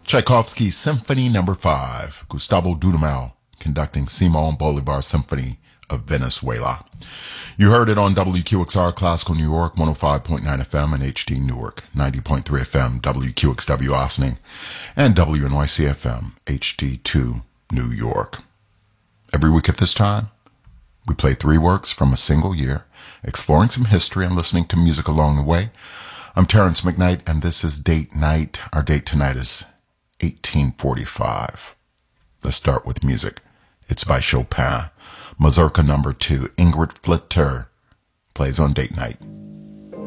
Tchaikovsky's Symphony No. 5, Gustavo Dudamel conducting Simon Bolivar Symphony of Venezuela. You heard it on WQXR Classical New York, 105.9 FM and HD Newark, 90.3 FM, WQXW Ossining, and WNYC FM, HD2 New York. Every week at this time, we play 3 works from a single year, exploring some history and listening to music along the way. I'm Terrence McKnight, and this is Date Night. Our date tonight is 1845. Let's start with music. It's by Chopin. Mazurka No. 2, Ingrid Flitter, plays on Date Night.